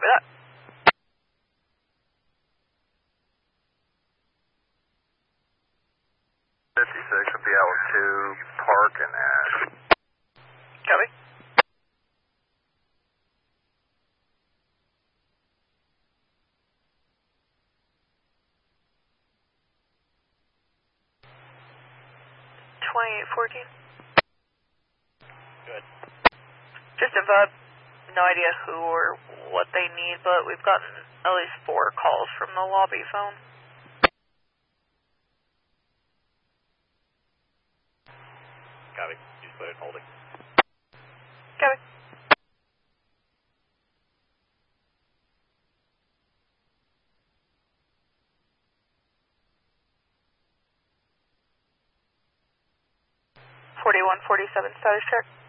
Copy that. Will be out to Park and Ash. Copy. Good. Just info. No idea who or what they need, but we've gotten at least 4 calls from the lobby phone. Copy. Just put it in holding. Copy. $4147 status check.